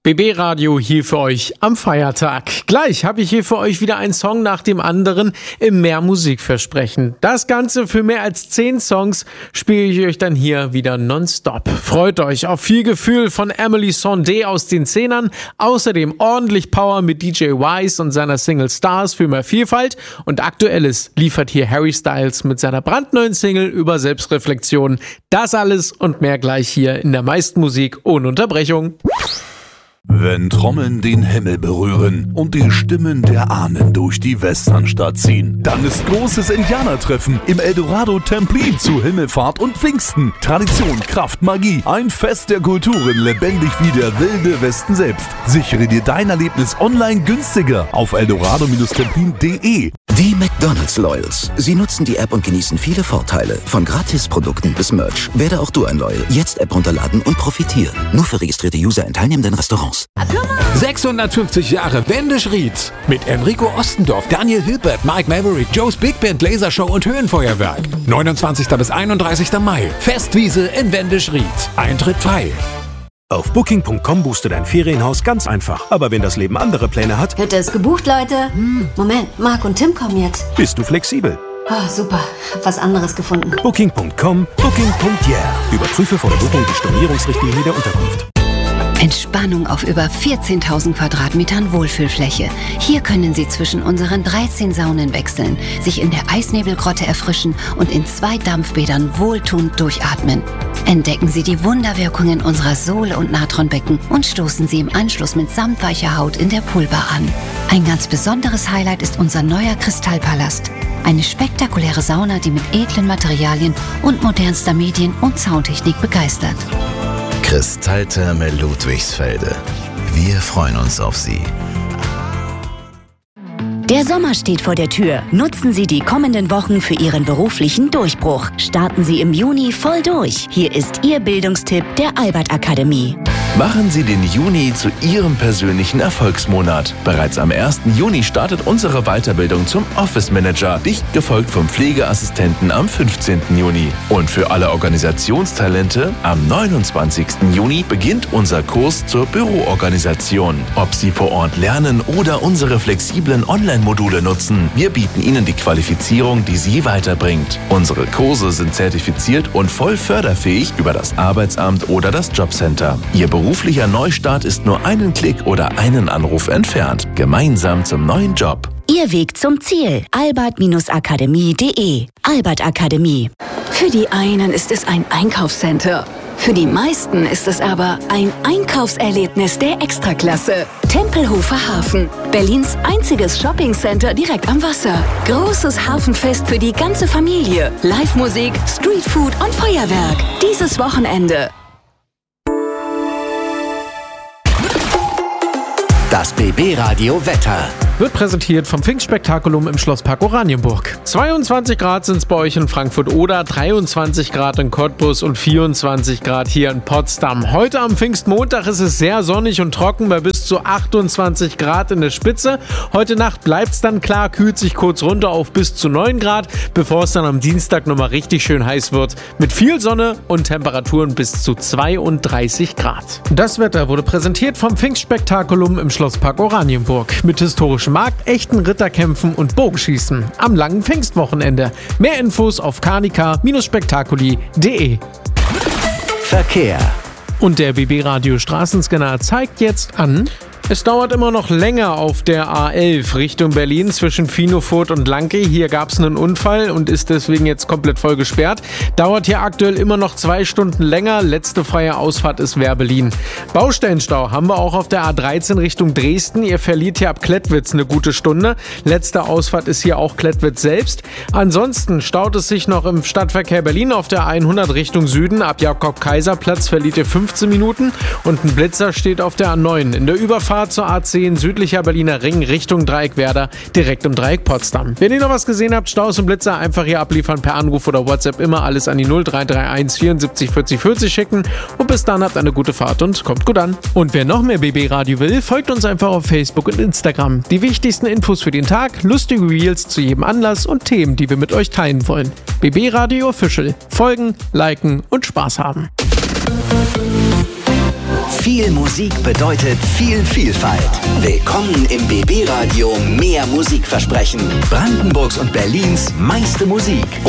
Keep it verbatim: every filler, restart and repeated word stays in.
B B Radio hier für euch am Feiertag. Gleich habe ich hier für euch wieder einen Song nach dem anderen im Mehr Musikversprechen. Das Ganze für mehr als zehn Songs spiele ich euch dann hier wieder nonstop. Freut euch auf viel Gefühl von Emily Sandé aus den Zehnern. Außerdem ordentlich Power mit D J Wise und seiner Single Stars für mehr Vielfalt. Und Aktuelles liefert hier Harry Styles mit seiner brandneuen Single über Selbstreflexion. Das alles und mehr gleich hier in der meisten Musik ohne Unterbrechung. Wenn Trommeln den Himmel berühren und die Stimmen der Ahnen durch die Westernstadt ziehen, dann ist großes Indianertreffen im Eldorado Templin zu Himmelfahrt und Pfingsten. Tradition, Kraft, Magie, ein Fest der Kulturen, lebendig wie der wilde Westen selbst. Sichere dir dein Erlebnis online günstiger auf eldorado templin punkt de. Die McDonald's Loyals. Sie nutzen die App und genießen viele Vorteile. Von Gratisprodukten bis Merch. Werde auch du ein Loyal. Jetzt App runterladen und profitieren. Nur für registrierte User in teilnehmenden Restaurants. sechshundertfünfzig Jahre Wendisch Rietz. Mit Enrico Ostendorf, Daniel Hilbert, Mike Maverick, Joe's Big Band, Lasershow und Höhenfeuerwerk. neunundzwanzigsten bis einunddreißigsten Mai. Festwiese in Wendisch Rietz. Eintritt frei. Auf Booking punkt com buchst du dein Ferienhaus ganz einfach. Aber wenn das Leben andere Pläne hat... Hütte ist gebucht, Leute. Hm, Moment, Marc und Tim kommen jetzt. Bist du flexibel? Oh, super, hab was anderes gefunden. Booking punkt com, Booking punkt yeah. Überprüfe vor der Buchung die Stornierungsrichtlinie der Unterkunft. Entspannung auf über vierzehntausend Quadratmetern Wohlfühlfläche. Hier können Sie zwischen unseren dreizehn Saunen wechseln, sich in der Eisnebelgrotte erfrischen und in zwei Dampfbädern wohltuend durchatmen. Entdecken Sie die Wunderwirkungen unserer Sohle- und Natronbecken und stoßen Sie im Anschluss mit samtweicher Haut in der Poolbar an. Ein ganz besonderes Highlight ist unser neuer Kristallpalast. Eine spektakuläre Sauna, die mit edlen Materialien und modernster Medien- und Soundtechnik begeistert. Kristalltherme Ludwigsfelde. Wir freuen uns auf Sie. Der Sommer steht vor der Tür. Nutzen Sie die kommenden Wochen für Ihren beruflichen Durchbruch. Starten Sie im Juni voll durch. Hier ist Ihr Bildungstipp der Albert Akademie. Machen Sie den Juni zu Ihrem persönlichen Erfolgsmonat. Bereits am ersten Juni startet unsere Weiterbildung zum Office Manager, dicht gefolgt vom Pflegeassistenten am fünfzehnten Juni. Und für alle Organisationstalente am neunundzwanzigsten Juni beginnt unser Kurs zur Büroorganisation. Ob Sie vor Ort lernen oder unsere flexiblen Online-Module nutzen, wir bieten Ihnen die Qualifizierung, die Sie weiterbringt. Unsere Kurse sind zertifiziert und voll förderfähig über das Arbeitsamt oder das Jobcenter. Ihr beruflicher Neustart ist nur einen Klick oder einen Anruf entfernt. Gemeinsam zum neuen Job. Ihr Weg zum Ziel. albert akademie punkt de. Albert Akademie. Für die einen ist es ein Einkaufscenter. Für die meisten ist es aber ein Einkaufserlebnis der Extraklasse. Tempelhofer Hafen. Berlins einziges Shoppingcenter direkt am Wasser. Großes Hafenfest für die ganze Familie. Live-Musik, Streetfood und Feuerwerk. Dieses Wochenende. Das B B Radio Wetter wird präsentiert vom Pfingstspektakulum im Schlosspark Oranienburg. zweiundzwanzig Grad sind es bei euch in Frankfurt-Oder, dreiundzwanzig Grad in Cottbus und vierundzwanzig Grad hier in Potsdam. Heute am Pfingstmontag ist es sehr sonnig und trocken bei bis zu achtundzwanzig Grad in der Spitze. Heute Nacht bleibt es dann klar, kühlt sich kurz runter auf bis zu neun Grad, bevor es dann am Dienstag nochmal richtig schön heiß wird. Mit viel Sonne und Temperaturen bis zu zweiunddreißig Grad. Das Wetter wurde präsentiert vom Pfingstspektakulum im Schlosspark Oranienburg mit historischem Markt, echten Ritterkämpfen und Bogenschießen am langen Pfingstwochenende. Mehr Infos auf carnica spektakuli punkt de. Verkehr. Und der B B Radio Straßenscanner zeigt jetzt an: Es dauert immer noch länger auf der A elf Richtung Berlin zwischen Finofurt und Lanke. Hier gab es einen Unfall und ist deswegen jetzt komplett voll gesperrt. Dauert hier aktuell immer noch zwei Stunden länger. Letzte freie Ausfahrt ist Wehr-Berlin. Baustellenstau haben wir auch auf der A dreizehn Richtung Dresden. Ihr verliert hier ab Klettwitz eine gute Stunde. Letzte Ausfahrt ist hier auch Klettwitz selbst. Ansonsten staut es sich noch im Stadtverkehr Berlin auf der hundert Richtung Süden. Ab Jakob-Kaiser-Platz verliert ihr fünfzehn Minuten und ein Blitzer steht auf der A neun. In der Überfahrt zur A zehn südlicher Berliner Ring Richtung Dreieckwerder, direkt im Dreieck Potsdam. Wenn ihr noch was gesehen habt, Staus und Blitzer, einfach hier abliefern per Anruf oder WhatsApp, immer alles an die null drei drei eins vierundsiebzig vierzig vierzig schicken und bis dann habt eine gute Fahrt und kommt gut an. Und wer noch mehr B B Radio will, folgt uns einfach auf Facebook und Instagram. Die wichtigsten Infos für den Tag, lustige Reels zu jedem Anlass und Themen, die wir mit euch teilen wollen. B B Radio Official. Folgen, liken und Spaß haben. Viel Musik bedeutet viel Vielfalt. Willkommen im B B Radio Mehr Musikversprechen. Brandenburgs und Berlins meiste Musik.